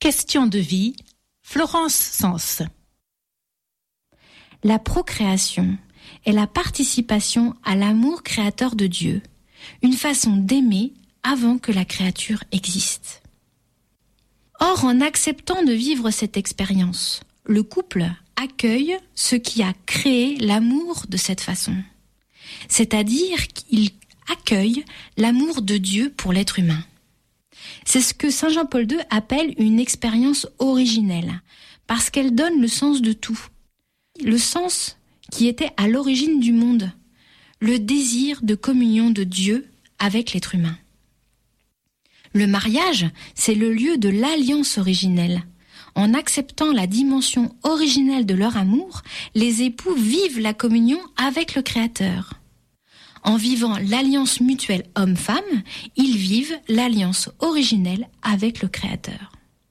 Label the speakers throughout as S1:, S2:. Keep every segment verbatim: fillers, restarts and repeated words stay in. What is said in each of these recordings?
S1: Question de vie, Florence Sens.
S2: La procréation est la participation à l'amour créateur de Dieu, une façon d'aimer avant que la créature existe. Or, en acceptant de vivre cette expérience, le couple accueille ce qui a créé l'amour de cette façon. C'est-à-dire qu'il accueille l'amour de Dieu pour l'être humain. C'est ce que saint Jean-Paul deux appelle une expérience originelle, parce qu'elle donne le sens de tout. Le sens qui était à l'origine du monde, le désir de communion de Dieu avec l'être humain. Le mariage, c'est le lieu de l'alliance originelle. En acceptant la dimension originelle de leur amour, les époux vivent la communion avec le Créateur. En vivant l'alliance mutuelle homme-femme, ils vivent l'alliance originelle avec le Créateur.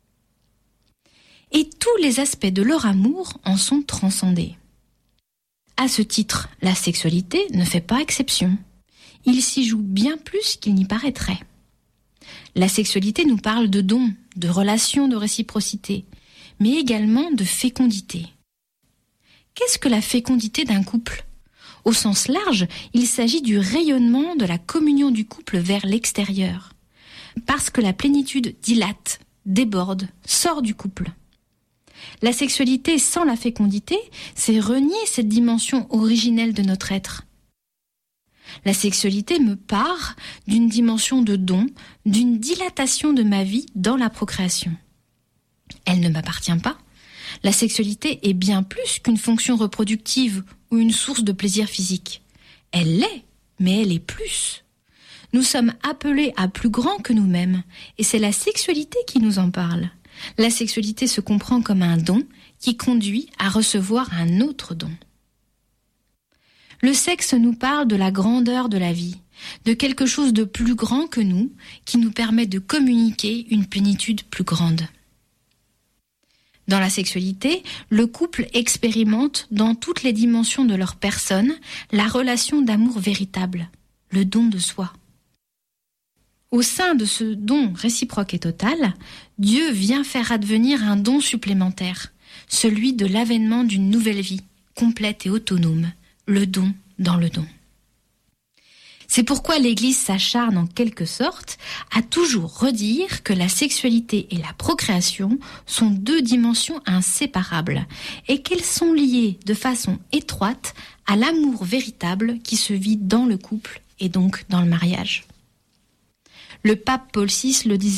S2: Et tous les aspects de leur amour en sont transcendés. À ce titre, la sexualité ne fait pas exception. Il s'y joue bien plus qu'il n'y paraîtrait. La sexualité nous parle de dons, de relations de réciprocité, mais également de fécondité. Qu'est-ce que la fécondité d'un couple ? Au sens large, il s'agit du rayonnement de la communion du couple vers l'extérieur, parce que la plénitude dilate, déborde, sort du couple. La sexualité sans la fécondité, c'est renier cette dimension originelle de notre être. La sexualité me part d'une dimension de don, d'une dilatation de ma vie dans la procréation. Elle ne m'appartient pas. La sexualité est bien plus qu'une fonction reproductive ou une source de plaisir physique. Elle l'est, mais elle est plus. Nous sommes appelés à plus grand que nous-mêmes, et c'est la sexualité qui nous en parle. La sexualité se comprend comme un don qui conduit à recevoir un autre don. Le sexe nous parle de la grandeur de la vie, de quelque chose de plus grand que nous, qui nous permet de communiquer une plénitude plus grande. Dans la sexualité, le couple expérimente dans toutes les dimensions de leur personne la relation d'amour véritable, le don de soi. Au sein de ce don réciproque et total, Dieu vient faire advenir un don supplémentaire, celui de l'avènement d'une nouvelle vie, complète et autonome, le don dans le don. C'est pourquoi l'Église s'acharne en quelque sorte à toujours redire que la sexualité et la procréation sont deux dimensions inséparables et qu'elles sont liées de façon étroite à l'amour véritable qui se vit dans le couple et donc dans le mariage. Le pape Paul six le disait